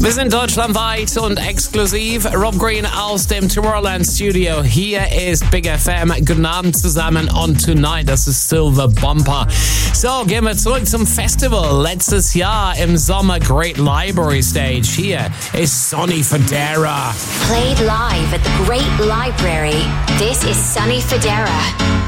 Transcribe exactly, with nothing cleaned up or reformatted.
Wir sind deutschlandweit und exklusiv. Rob Green aus dem Tomorrowland Studio. Hier ist Big F M. Guten Abend zusammen und tonight, das ist Silver Bumper. So, gehen wir zurück zum Festival. Letztes Jahr im Sommer Great Library Stage. Hier ist Sonny Fodera. Played live at the Great Library. This is Sonny Fodera.